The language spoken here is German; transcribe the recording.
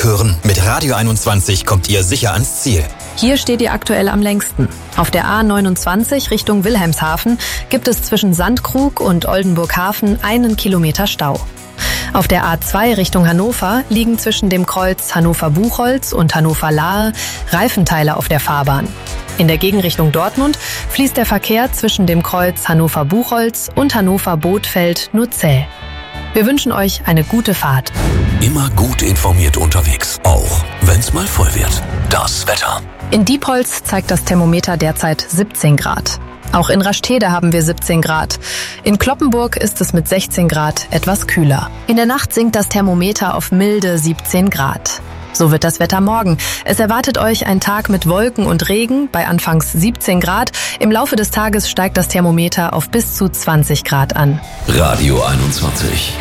Hören, mit Radio 21 kommt ihr sicher ans Ziel. Hier steht ihr aktuell am längsten. Auf der A29 Richtung Wilhelmshaven gibt es zwischen Sandkrug und Oldenburghafen 1 Kilometer Stau. Auf der A2 Richtung Hannover liegen zwischen dem Kreuz Hannover-Buchholz und Hannover-Lahe Reifenteile auf der Fahrbahn. In der Gegenrichtung Dortmund fließt der Verkehr zwischen dem Kreuz Hannover-Buchholz und Hannover-Bothfeld nur zäh. Wir wünschen euch eine gute Fahrt. Immer gut informiert unterwegs, auch wenn's mal voll wird. Das Wetter. In Diepholz zeigt das Thermometer derzeit 17 Grad. Auch in Rastede haben wir 17 Grad. In Cloppenburg ist es mit 16 Grad etwas kühler. In der Nacht sinkt das Thermometer auf milde 17 Grad. So wird das Wetter morgen. Es erwartet euch ein Tag mit Wolken und Regen bei anfangs 17 Grad. Im Laufe des Tages steigt das Thermometer auf bis zu 20 Grad an. Radio 21.